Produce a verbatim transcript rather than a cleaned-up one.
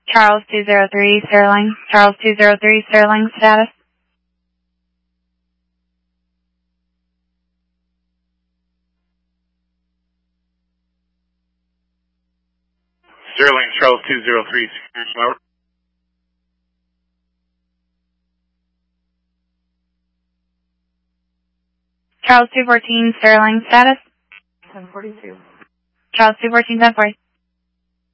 Charles two zero three, Sterling. Charles two zero three, Sterling, status. Sterling, Charles two zero three, security flower. Charles two fourteen, Sterling, status. ten forty-two. Charles two fourteen, ten forty.